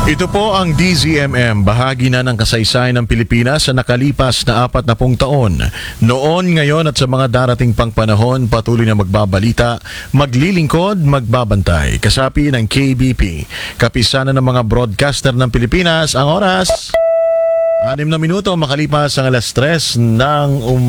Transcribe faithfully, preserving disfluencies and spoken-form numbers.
Ito po ang D Z M M, bahagi na ng kasaysayan ng Pilipinas sa nakalipas na apat na pung taon. Noon, ngayon at sa mga darating pang panahon, patuloy na magbabalita, maglilingkod, magbabantay. Kasapi ng K B P, kapisanan ng mga broadcaster ng Pilipinas. Ang oras, anim na minuto makalipas ang alas tres ng umaga.